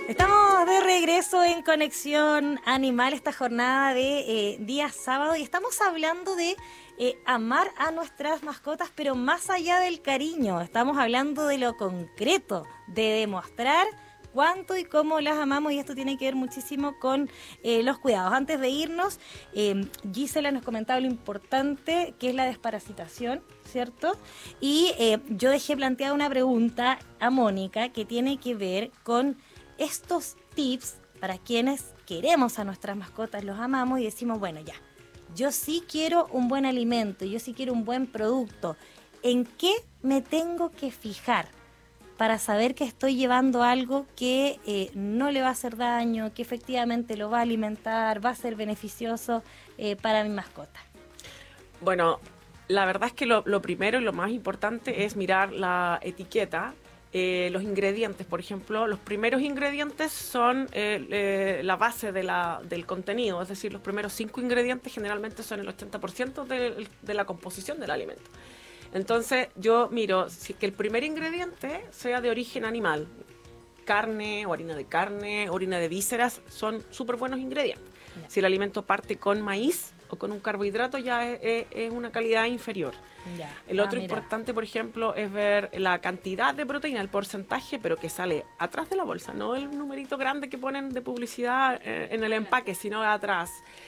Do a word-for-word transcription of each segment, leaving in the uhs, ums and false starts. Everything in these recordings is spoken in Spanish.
Estamos de regreso en Conexión Animal, esta jornada de eh, día sábado, y estamos hablando de eh, amar a nuestras mascotas, pero más allá del cariño, estamos hablando de lo concreto, de demostrar cuánto y cómo las amamos, y esto tiene que ver muchísimo con eh, los cuidados. Antes de irnos, eh, Gisela nos comentaba lo importante que es la desparasitación, ¿cierto? Y eh, yo dejé planteada una pregunta a Mónica que tiene que ver con estos tips para quienes queremos a nuestras mascotas, los amamos y decimos, bueno, ya, yo sí quiero un buen alimento, yo sí quiero un buen producto. ¿En qué me tengo que fijar para saber que estoy llevando algo que eh, no le va a hacer daño, que efectivamente lo va a alimentar, va a ser beneficioso eh, para mi mascota? Bueno, la verdad es que lo, lo primero y lo más importante es mirar la etiqueta. Eh, los ingredientes, por ejemplo, los primeros ingredientes son eh, eh, la base de la, del contenido, es decir, los primeros cinco ingredientes generalmente son el ochenta por ciento de, de la composición del alimento. Entonces yo miro si, que el primer ingrediente sea de origen animal, carne, orina de carne, orina de vísceras, son súper buenos ingredientes. Yeah. Si el alimento parte con maíz o con un carbohidrato ya es, es, es una calidad inferior. Ya. El otro ah, importante, por ejemplo, es ver la cantidad de proteína, el porcentaje, pero que sale atrás de la bolsa, no el numerito grande que ponen de publicidad eh, en el empaque, sino atrás.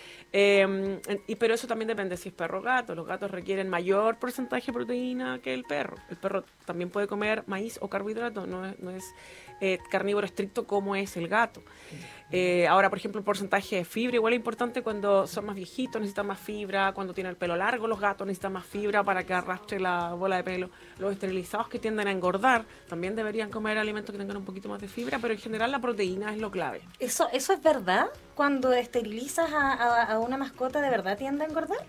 Eh, y, pero eso también depende si es perro o gato. Los gatos requieren mayor porcentaje de proteína que el perro. El perro también puede comer maíz o carbohidrato, no es, no es eh, carnívoro estricto como es el gato. Eh, ahora, por ejemplo, el porcentaje de fibra igual es importante cuando son más viejitos, necesitan más fibra. Cuando tienen el pelo largo, los gatos necesitan más fibra para que arrastre la bola de pelo. Los esterilizados que tienden a engordar también deberían comer alimentos que tengan un poquito más de fibra, pero en general la proteína es lo clave. ¿Eso, eso es verdad? Cuando esterilizas a, a, a una mascota, ¿de verdad tiende a engordar?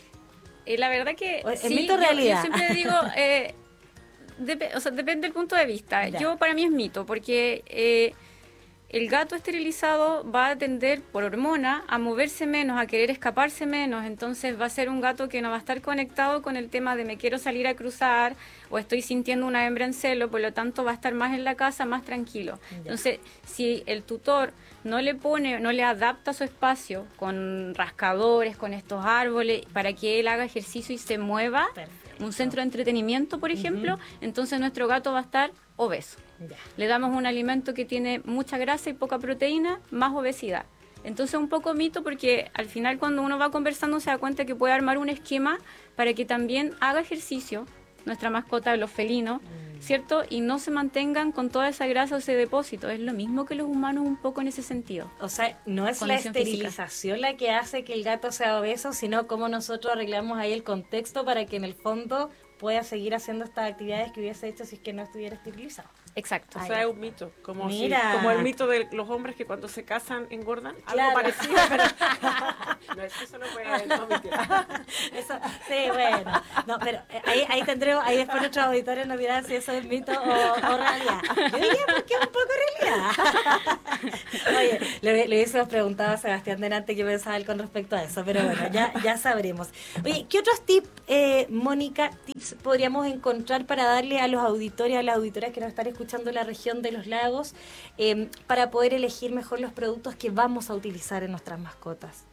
Eh, la verdad que ¿Es sí, mito o realidad? Yo, yo siempre digo, eh, dep- o sea, depende del punto de vista. Ya. Yo, para mí es mito, porque eh, el gato esterilizado va a tender por hormona a moverse menos, a querer escaparse menos, entonces va a ser un gato que no va a estar conectado con el tema de me quiero salir a cruzar o estoy sintiendo una hembra en celo, por lo tanto va a estar más en la casa, más tranquilo. Ya. Entonces, si el tutor no le pone, no le adapta su espacio con rascadores, con estos árboles, para que él haga ejercicio y se mueva, perfecto, un centro de entretenimiento, por ejemplo, uh-huh, entonces nuestro gato va a estar obeso. Ya. Le damos un alimento que tiene mucha grasa y poca proteína, más obesidad. Entonces un poco mito, porque al final cuando uno va conversando se da cuenta que puede armar un esquema para que también haga ejercicio nuestra mascota, los felinos, mm. ¿cierto? Y no se mantengan con toda esa grasa o ese depósito. Es lo mismo que los humanos un poco en ese sentido. O sea, no es la esterilización física la que hace que el gato sea obeso, sino cómo nosotros arreglamos ahí el contexto para que en el fondo pueda seguir haciendo estas actividades que hubiese hecho si es que no estuviera esterilizado. Exacto. O sea, es un mito, como, si, como el mito de los hombres que cuando se casan engordan, claro, algo parecido, pero no, es que eso no puede, no, eso, sí, bueno, no, pero ahí, ahí tendremos, ahí después nuestros auditores nos dirán si eso es mito o, o realidad. Yo diría que es un poco realidad. Oye, le, le hubiésemos preguntado a Sebastián delante qué pensaba él con respecto a eso, pero bueno, ya, ya sabremos. Oye, ¿qué otros tips, eh, Mónica, tips podríamos encontrar para darle a los auditores, a las auditoras que nos están escuchando escuchando la región de los lagos, eh, para poder elegir mejor los productos que vamos a utilizar en nuestras mascotas?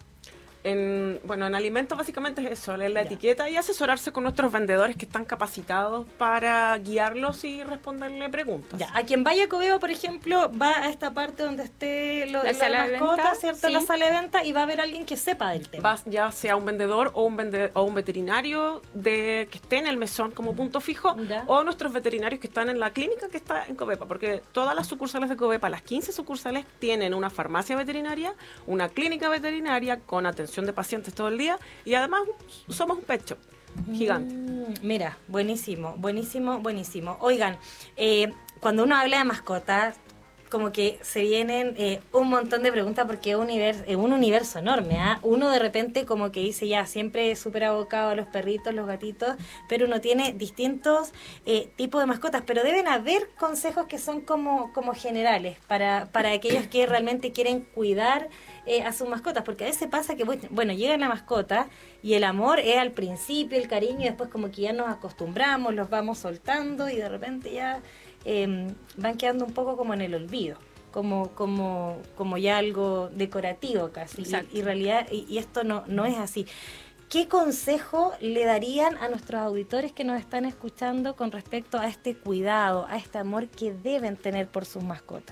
En, bueno, en alimentos básicamente es eso, leer la ya. etiqueta y asesorarse con nuestros vendedores que están capacitados para guiarlos y responderle preguntas. Ya. A quien vaya a Coveo, por ejemplo, va a esta parte donde esté lo, la, la sala mascota, venta, ¿cierto? Sí. La sala de venta, y va a haber alguien que sepa del tema. Va, ya sea un vendedor o un, vende, o un veterinario de que esté en el mesón como punto fijo, ya. o nuestros veterinarios que están en la clínica que está en Covepa, porque todas las sucursales de Covepa, las quince sucursales, tienen una farmacia veterinaria, una clínica veterinaria con atención de pacientes todo el día, y además somos un pet shop gigante. Mm, mira, buenísimo, buenísimo, buenísimo. Oigan, eh, cuando uno habla de mascotas, como que se vienen eh, un montón de preguntas porque es un universo, es un universo enorme, ¿eh? Uno de repente como que dice ya, siempre es súper abocado a los perritos, los gatitos, pero uno tiene distintos eh, tipos de mascotas, pero deben haber consejos que son como, como generales para, para aquellos que realmente quieren cuidar eh, a sus mascotas, porque a veces pasa que, bueno, llega la mascota y el amor es al principio, el cariño, y después como que ya nos acostumbramos, los vamos soltando y de repente ya... Eh, van quedando un poco como en el olvido. como, como, como ya algo decorativo casi. Y, y, realidad, y, y esto no, no es así. ¿Qué consejo le darían a nuestros auditores que nos están escuchando con respecto a este cuidado, a este amor que deben tener por sus mascotas?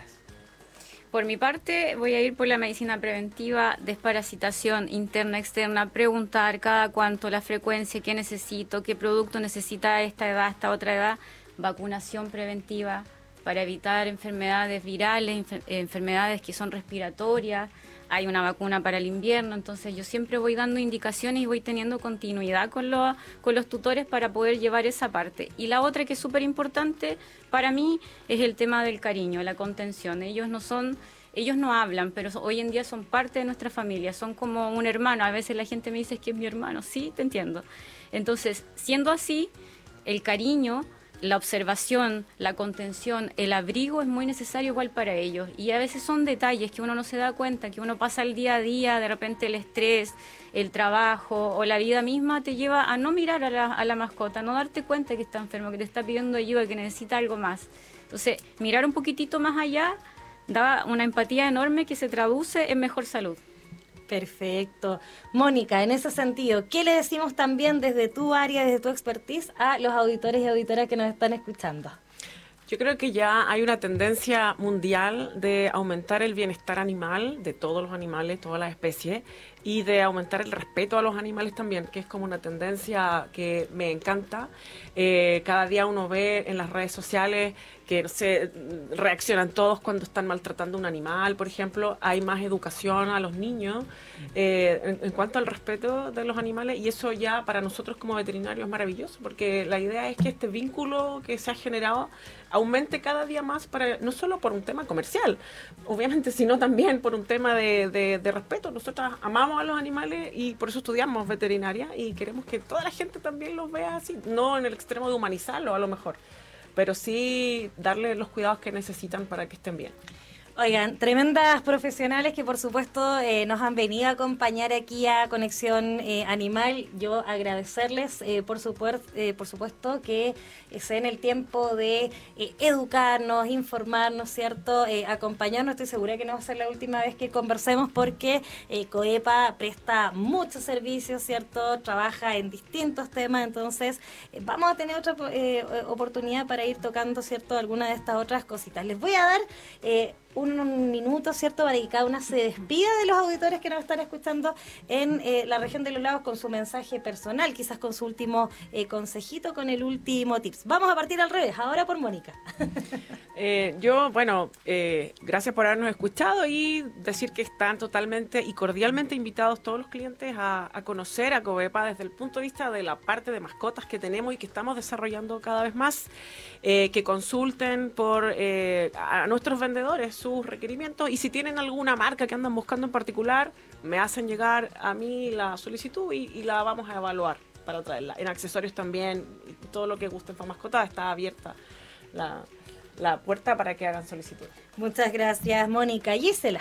Por mi parte, voy a ir por la medicina preventiva, desparasitación interna, externa, preguntar cada cuánto, la frecuencia, qué necesito, qué producto necesita a esta edad, a esta otra edad, vacunación preventiva para evitar enfermedades virales, enfer- enfermedades que son respiratorias. Hay una vacuna para el invierno, entonces yo siempre voy dando indicaciones y voy teniendo continuidad con, lo, con los tutores para poder llevar esa parte. Y la otra que es súper importante para mí es el tema del cariño, la contención. Ellos no son, ellos no hablan, pero hoy en día son parte de nuestra familia, son como un hermano. A veces la gente me dice es que es mi hermano, sí, te entiendo. Entonces, siendo así, el cariño, la observación, la contención, el abrigo es muy necesario igual para ellos. Y a veces son detalles que uno no se da cuenta, que uno pasa el día a día, de repente el estrés, el trabajo o la vida misma te lleva a no mirar a la, a la mascota, no darte cuenta que está enfermo, que te está pidiendo ayuda, que necesita algo más. Entonces, mirar un poquitito más allá da una empatía enorme que se traduce en mejor salud. Perfecto. Mónica, en ese sentido, ¿qué le decimos también desde tu área, desde tu expertise, a los auditores y auditoras que nos están escuchando? Yo creo que ya hay una tendencia mundial de aumentar el bienestar animal, de todos los animales, todas las especies, y de aumentar el respeto a los animales también, que es como una tendencia que me encanta. Eh, cada día uno ve en las redes sociales que, no sé, reaccionan todos cuando están maltratando a un animal, por ejemplo. Hay más educación a los niños eh, en, en cuanto al respeto de los animales, y eso ya para nosotros como veterinarios es maravilloso, porque la idea es que este vínculo que se ha generado aumente cada día más, para no solo por un tema comercial, obviamente, sino también por un tema de, de, de respeto. Nosotros amamos a los animales y por eso estudiamos veterinaria y queremos que toda la gente también los vea así, no en el extremo de humanizarlo a lo mejor, pero sí darle los cuidados que necesitan para que estén bien. Oigan, tremendas profesionales que por supuesto eh, nos han venido a acompañar aquí a Conexión eh, Animal. Yo agradecerles eh, por, supuer, eh, por supuesto que eh, se den el tiempo de eh, educarnos, informarnos, ¿cierto? Eh, acompañarnos. Estoy segura que no va a ser la última vez que conversemos porque eh, COEPA presta muchos servicios, ¿cierto? Trabaja en distintos temas, entonces eh, vamos a tener otra eh, oportunidad para ir tocando, ¿cierto? Algunas de estas otras cositas. Les voy a dar... Eh, un minuto, ¿cierto?, para que cada una se despida de los auditores que nos están escuchando en eh, la región de los lagos con su mensaje personal, quizás con su último eh, consejito, con el último tips. Vamos a partir al revés, ahora por Mónica. Eh, yo, bueno, eh, gracias por habernos escuchado y decir que están totalmente y cordialmente invitados todos los clientes a, a conocer a COEPA desde el punto de vista de la parte de mascotas que tenemos y que estamos desarrollando cada vez más, eh, que consulten por eh, a nuestros vendedores sus requerimientos, y si tienen alguna marca que andan buscando en particular, me hacen llegar a mí la solicitud y, y la vamos a evaluar para traerla. En accesorios también, todo lo que gusten para mascotas, está abierta la, la puerta para que hagan solicitud. Muchas gracias, Mónica. Gisela.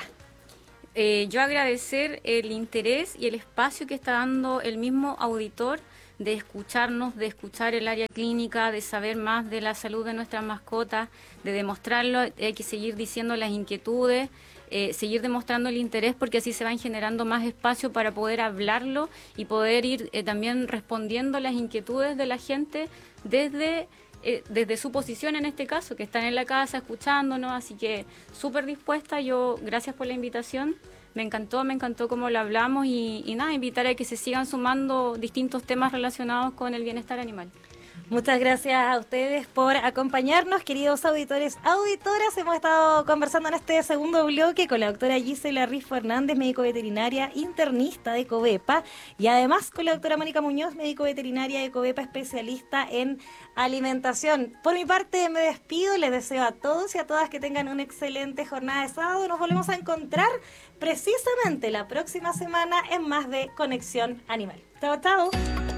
Eh, yo agradecer el interés y el espacio que está dando el mismo auditor de escucharnos, de escuchar el área clínica, de saber más de la salud de nuestras mascotas, de demostrarlo. Hay que seguir diciendo las inquietudes, eh, seguir demostrando el interés, porque así se van generando más espacio para poder hablarlo y poder ir eh, también respondiendo las inquietudes de la gente desde, eh, desde su posición en este caso, que están en la casa escuchándonos, así que súper dispuesta. Yo, gracias por la invitación. Me encantó, me encantó cómo lo hablamos y, y nada, invitar a que se sigan sumando distintos temas relacionados con el bienestar animal. Muchas gracias a ustedes por acompañarnos, queridos auditores, auditoras. Hemos estado conversando en este segundo bloque con la doctora Gisela Rifo Hernández, médico veterinaria internista de COEPA, y además con la doctora Mónica Muñoz, médico veterinaria de COEPA, especialista en alimentación. Por mi parte me despido, les deseo a todos y a todas que tengan una excelente jornada de sábado. Nos volvemos a encontrar precisamente la próxima semana en más de Conexión Animal. Chao, chao.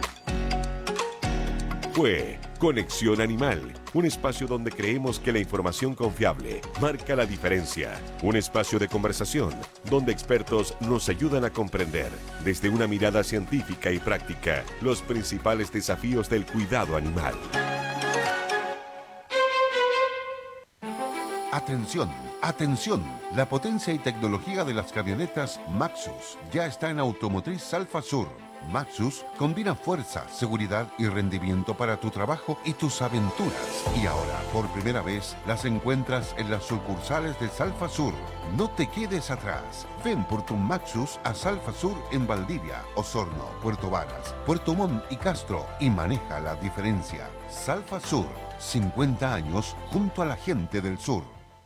Fue Conexión Animal, un espacio donde creemos que la información confiable marca la diferencia. Un espacio de conversación donde expertos nos ayudan a comprender, desde una mirada científica y práctica, los principales desafíos del cuidado animal. Atención, atención. La potencia y tecnología de las camionetas Maxus ya está en Automotriz Salfa Sur. Maxus combina fuerza, seguridad y rendimiento para tu trabajo y tus aventuras. Y ahora, por primera vez, las encuentras en las sucursales de Salfa Sur. No te quedes atrás. Ven por tu Maxus a Salfa Sur en Valdivia, Osorno, Puerto Varas, Puerto Montt y Castro y maneja la diferencia. Salfa Sur, cincuenta años junto a la gente del sur.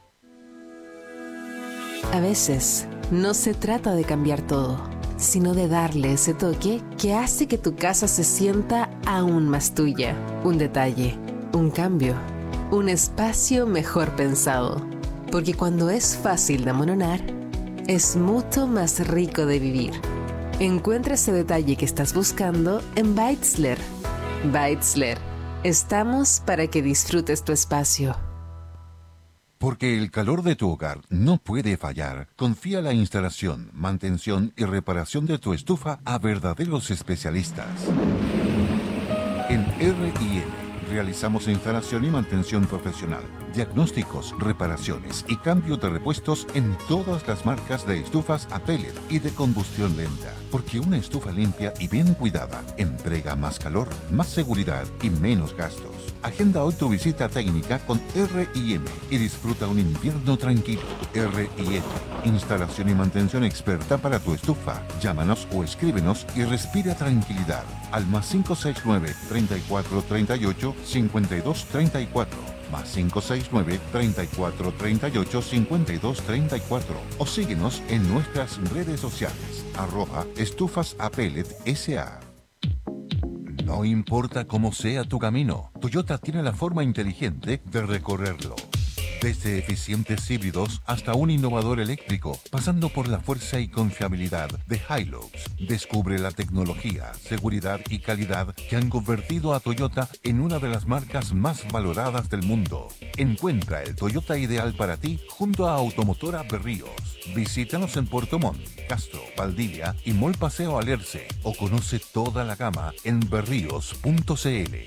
A veces, no se trata de cambiar todo, sino de darle ese toque que hace que tu casa se sienta aún más tuya. Un detalle, un cambio, un espacio mejor pensado. Porque cuando es fácil de amononar, es mucho más rico de vivir. Encuentra ese detalle que estás buscando en Beitzler. Beitzler, estamos para que disfrutes tu espacio. Porque el calor de tu hogar no puede fallar, confía la instalación, mantención y reparación de tu estufa a verdaderos especialistas. En R y L realizamos instalación y mantención profesional, diagnósticos, reparaciones y cambio de repuestos en todas las marcas de estufas a pellet y de combustión lenta. Porque una estufa limpia y bien cuidada entrega más calor, más seguridad y menos gastos. Agenda hoy tu visita técnica con R y M y disfruta un invierno tranquilo. R y M, instalación y mantención experta para tu estufa. Llámanos o escríbenos y respira tranquilidad al más cinco seis nueve, treinta y cuatro, treinta y ocho, cincuenta y dos, treinta y cuatro. Más cinco seis nueve, treinta y cuatro, treinta y ocho, cincuenta y dos, treinta y cuatro. O síguenos en nuestras redes sociales, arroba estufas a pellet S A. No importa cómo sea tu camino, Toyota tiene la forma inteligente de recorrerlo. Desde eficientes híbridos hasta un innovador eléctrico, pasando por la fuerza y confiabilidad de Hilux. Descubre la tecnología, seguridad y calidad que han convertido a Toyota en una de las marcas más valoradas del mundo. Encuentra el Toyota ideal para ti junto a Automotora Berríos. Visítanos en Puerto Montt, Castro, Valdivia y Mall Paseo Alerce o conoce toda la gama en berríos punto c l.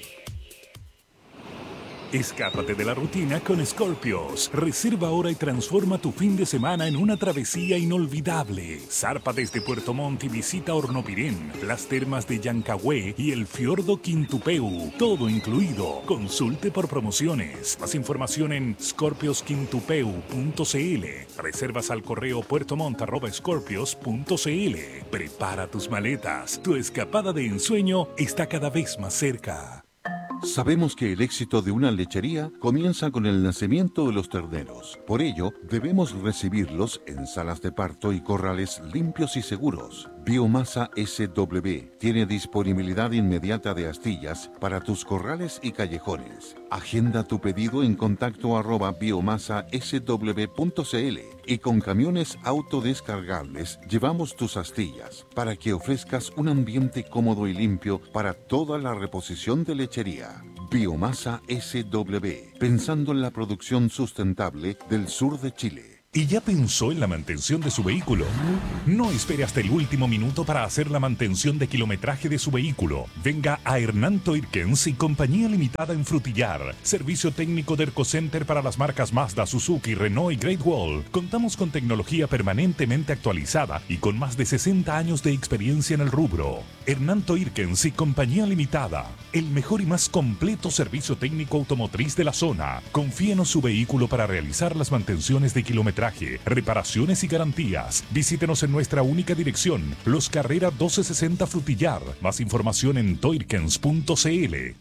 Escápate de la rutina con Scorpios. Reserva ahora y transforma tu fin de semana en una travesía inolvidable. Zarpa desde Puerto Montt y visita Hornopirén, las termas de Yancahue y el fiordo Quintupeu. Todo incluido. Consulte por promociones. Más información en scorpios quintupeu punto c l. Reservas al correo puertomont arroba scorpios punto c l. Prepara tus maletas. Tu escapada de ensueño está cada vez más cerca. Sabemos que el éxito de una lechería comienza con el nacimiento de los terneros. Por ello, debemos recibirlos en salas de parto y corrales limpios y seguros. Biomasa S W tiene disponibilidad inmediata de astillas para tus corrales y callejones. Agenda tu pedido en contacto arroba biomasa s w punto c l y con camiones autodescargables llevamos tus astillas para que ofrezcas un ambiente cómodo y limpio para toda la reposición de lechería. Biomasa S W, pensando en la producción sustentable del sur de Chile. ¿Y ya pensó en la mantención de su vehículo? No espere hasta el último minuto para hacer la mantención de kilometraje de su vehículo. Venga a Hernán Toirkens y Compañía Limitada en Frutillar. Servicio técnico de Ercocenter para las marcas Mazda, Suzuki, Renault y Great Wall. Contamos con tecnología permanentemente actualizada y con más de sesenta años de experiencia en el rubro. Hernán Toirkens y Compañía Limitada. El mejor y más completo servicio técnico automotriz de la zona. Confíenos su vehículo para realizar las mantenciones de kilometraje, reparaciones y garantías. Visítenos en nuestra única dirección, Los Carrera doce sesenta Frutillar. Más información en toirkens punto c l.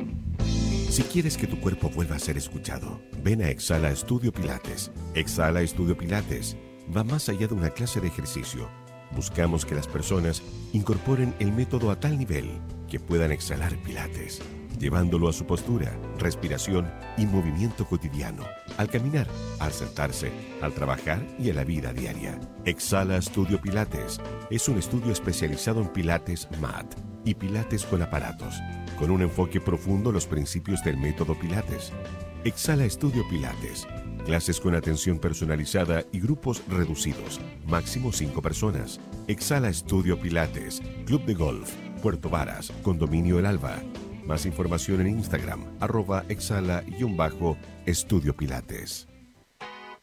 Si quieres que tu cuerpo vuelva a ser escuchado, ven a Exhala Estudio Pilates. Exhala Estudio Pilates va más allá de una clase de ejercicio. Buscamos que las personas incorporen el método a tal nivel que puedan exhalar pilates, llevándolo a su postura, respiración y movimiento cotidiano, al caminar, al sentarse, al trabajar y en la vida diaria. Exhala Estudio Pilates es un estudio especializado en pilates mat y pilates con aparatos, con un enfoque profundo en los principios del método Pilates. Exhala Estudio Pilates, clases con atención personalizada y grupos reducidos, máximo cinco personas. Exhala Estudio Pilates, Club de Golf, Puerto Varas, Condominio El Alba. Más información en Instagram, arroba exhala-estudio pilates.